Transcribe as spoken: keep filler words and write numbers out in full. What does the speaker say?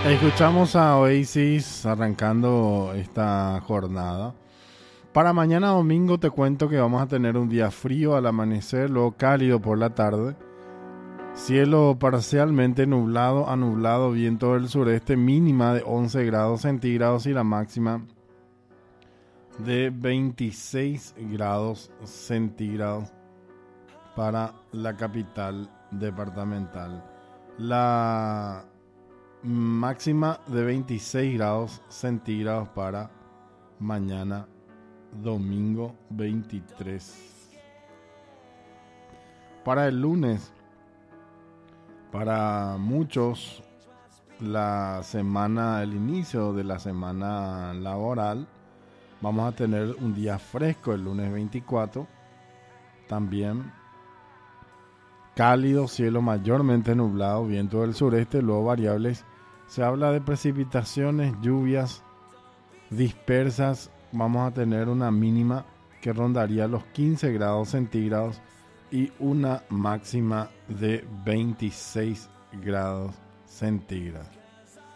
Escuchamos a Oasis arrancando esta jornada. Para mañana domingo te cuento que vamos a tener un día frío al amanecer, luego cálido por la tarde. Cielo parcialmente nublado a nublado, viento del sureste, mínima de once grados centígrados y la máxima de veintiséis grados centígrados para la capital departamental. La máxima de veintiséis grados centígrados para mañana domingo veintitrés. Para el lunes, para muchos, la semana, el inicio de la semana laboral, vamos a tener un día fresco el lunes veinticuatro. También cálido, cielo mayormente nublado, viento del sureste, luego variables. Se habla de precipitaciones, lluvias dispersas. Vamos a tener una mínima que rondaría los quince grados centígrados y una máxima de veintiséis grados centígrados.